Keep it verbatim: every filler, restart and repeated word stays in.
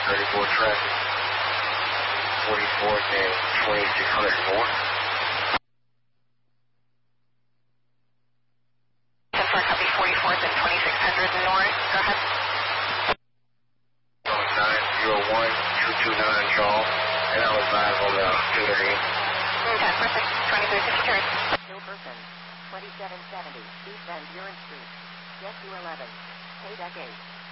thirty-four traffic. forty-fourth and twenty-six hundred four. ten four, copy forty-fourth and twenty-six hundred north. Go ahead. nine zero one two two nine Charles, and I was live on the two thirty. Okay, perfect. twenty-three fifty-three. No person. twenty-seven seventy East Van Buren Street. Get to eleven. Pay deck eight.